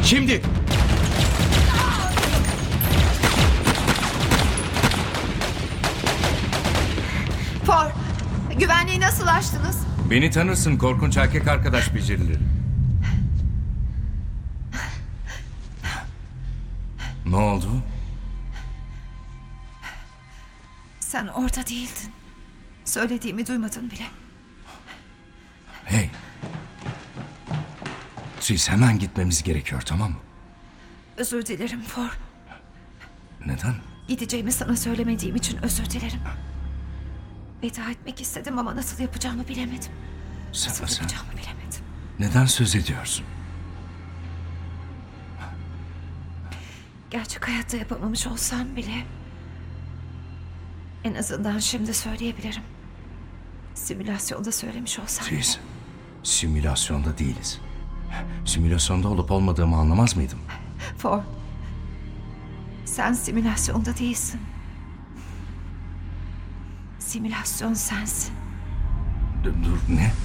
Kimdi? For, güvenliği nasıl aştınız? Beni tanırsın, korkunç erkek arkadaş becerileri. Ne oldu? Sen orada değildin. Söylediğimi duymadın bile. Hey. Siz hemen gitmemiz gerekiyor, tamam mı? Özür dilerim For. Neden? Gideceğimi sana söylemediğim için özür dilerim. Veda etmek istedim ama nasıl yapacağımı bilemedim. Nasıl Sen yapacağımı bilemedim. neden söz ediyorsun? Gerçek hayatta yapamamış olsam bile en azından şimdi söyleyebilirim. Simülasyonda söylemiş olsam bile. Siz simülasyonda değiliz. Simülasyonda olup olmadığımı anlamaz mıydım? For, sen simülasyonda değilsin. Simülasyon sensin. Dur, ne?